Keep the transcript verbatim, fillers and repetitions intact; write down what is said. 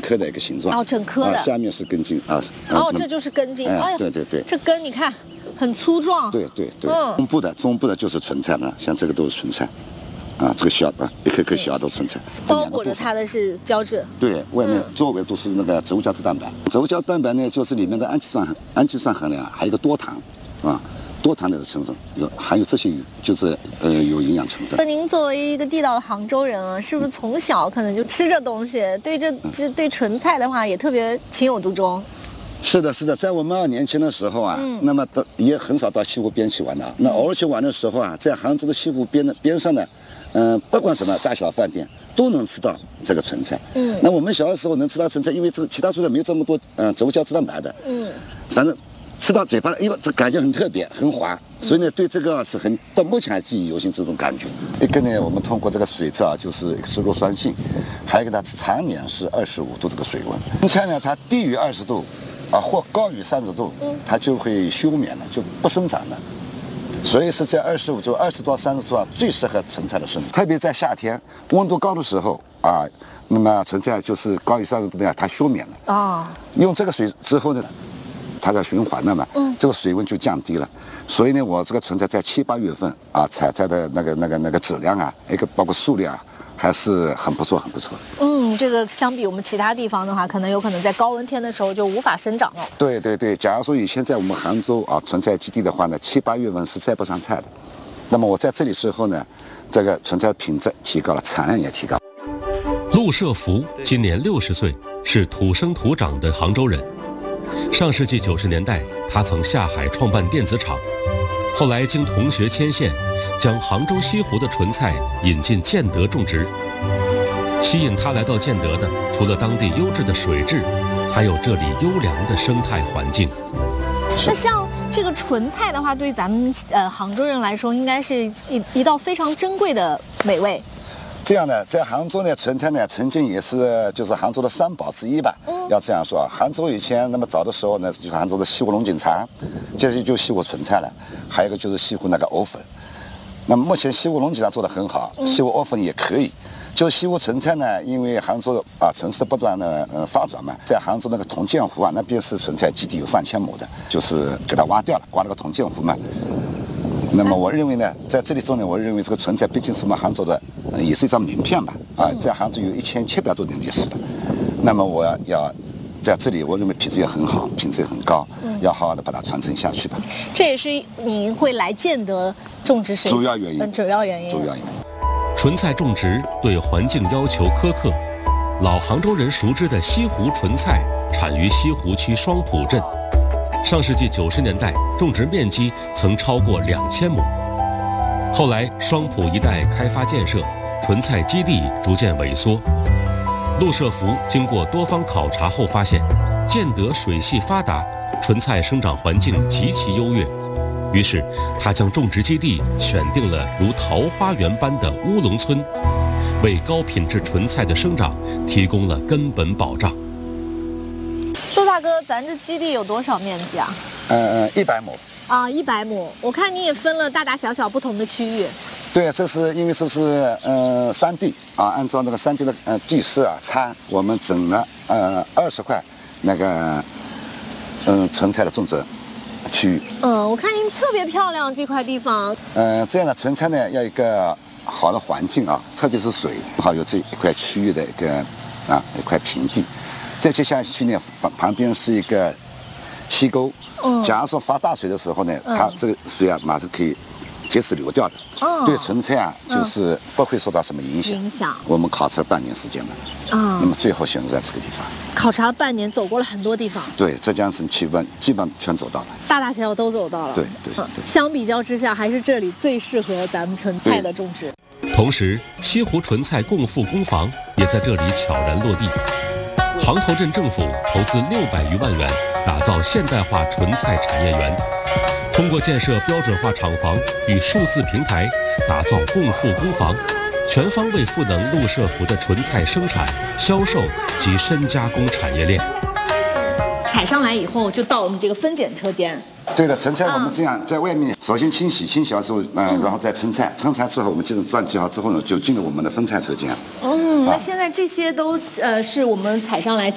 颗的一个形状。 哦，整颗的。 啊，下面是根茎啊。 哦，这就是根茎。哎呀， 对对对， 这根你看很粗壮。 对对对。 嗯。 中部的中部的就是纯菜嘛，像这个都是纯菜。啊，这个小啊，一颗颗小的纯菜， 包裹着它的是胶质。 对，外面周围都是那个植物胶质蛋白。植物胶质蛋白呢，就是里面的氨基酸、氨基酸含量，还有一个多糖，啊，多糖的成分有，含有这些就是呃有营养成分。 那您作为一个地道的杭州人啊，是不是从小可能就吃这东西，对这这对纯菜的话也特别情有独钟？ 是的，是的，在我们年轻的时候啊，嗯、那么到也很少到西湖边去玩的。那偶尔去玩的时候啊，在杭州的西湖边的边上呢。嗯、呃，不管什么大小饭店都能吃到这个纯菜。嗯，那我们小的时候能吃到纯菜，因为这个其他蔬菜没有这么多嗯、呃、植物胶质蛋白的。嗯，反正吃到嘴巴，因为这感觉很特别，很滑，所以呢，对这个是很到目前还记忆犹新这种感觉。一个呢，我们通过这个水质啊，就是湿弱酸性，还有一个它常年是二十五度这个水温。纯菜呢，它低于二十度啊，或高于三十度，它就会休眠了，就不生长了。所以是在二十五度、二十到三十度啊，最适合纯菜的生长。特别在夏天温度高的时候啊，那么纯菜就是高于三十度呢，它休眠了啊。用这个水之后呢，它在循环了嘛，嗯，这个水温就降低了。所以呢，我这个纯菜在七八月份啊，采摘的那个、那个、那个质量啊，一个包括数量啊，还是很不错、很不错。 嗯，这个相比我们其他地方的话，可能有可能在高温天的时候就无法生长了。 对对对，假如说以前在我们杭州啊纯菜基地的话呢，七八月份是摘不上菜的。那么我在这里之后呢，这个纯菜品质提高了，产量也提高。 陆射福今年六十岁，是土生土长的杭州人。上世纪九十年代，他曾下海创办电子厂，后来经同学牵线，将杭州西湖的纯菜引进建德种植。吸引他来到建德的，除了当地优质的水质，还有这里优良的生态环境。 那像这个纯菜的话，对咱们呃杭州人来说，应该是一一道非常珍贵的美味。 这样的，在杭州呢，纯菜呢曾经也是就是杭州的三宝之一吧。嗯，要这样说，杭州以前那么早的时候呢，就是杭州的西湖龙井茶，接着就西湖纯菜了，还有一个就是西湖那个藕粉。那么目前西湖龙井茶做得很好，西湖藕粉也可以。就西湖纯菜呢，因为杭州啊城市的不断的呃发展嘛，在杭州那个铜剑湖啊那边是纯菜基地有上千亩的，就是给它挖掉了，挖了个铜剑湖嘛。那么我认为呢，在这里做呢，我认为这个纯菜毕竟是我们杭州的，呃、也是一张名片吧。啊，在杭州有一千七百多年历史了。那么我要要在这里，我认为品质也很好，品质也很高，嗯、要好好的把它传承下去吧。 这也是您会来建德种植水主要原因。 嗯，主要原因。 主要原因。 纯菜种植对环境要求苛刻，老杭州人熟知的西湖纯菜产于西湖区双浦镇。上世纪九十年代，种植面积曾超过两千亩。后来双浦一带开发建设，纯菜基地逐渐萎缩。陆射福经过多方考察后发现，建德水系发达，纯菜生长环境极其优越。于是他将种植基地选定了如桃花源般的乌龙村，为高品质纯菜的生长提供了根本保障。 陆大哥，咱这基地有多少面积啊？ 呃，一百亩。 啊，一百亩。我看你也分了大大小小不同的区域。 对，这是因为这是呃山地啊，按照那个山地的呃地势啊差，我们整了呃二十块那个嗯、呃、纯菜的种植区域。 嗯，我看您特别漂亮这块地方。 呃，这样的纯菜呢，要一个好的环境啊，特别是水，好有这一块区域的一个啊一块平地。再接下去呢，旁旁边是一个溪沟。嗯。假如说发大水的时候呢，嗯、它这个水啊马上可以及时流掉的。哦。对纯菜啊，就是不会受到什么影响。 影响。 我们考察了半年时间了。啊、嗯。那么最后选择在这个地方。 考察了半年，走过了很多地方。 对，浙江省基本基本全走到了。 大大小小都走到了。 对对对、嗯。 相比较之下，还是这里最适合咱们纯菜的种植。 同时，西湖纯菜共富工坊也在这里悄然落地。杭头镇政府投资六百余万元，打造现代化纯菜产业园，通过建设标准化厂房与数字平台，打造共富工坊，全方位赋能陆射福的纯菜生产、销售及深加工产业链。 采上来以后，就到我们这个分拣车间。 对的，成菜我们这样在外面首先清洗，清洗完之后，嗯、呃，然后再称菜，称菜之后我们记账记好之后呢，就进入我们的分菜车间。 嗯，那现在这些都呃是我们采上来。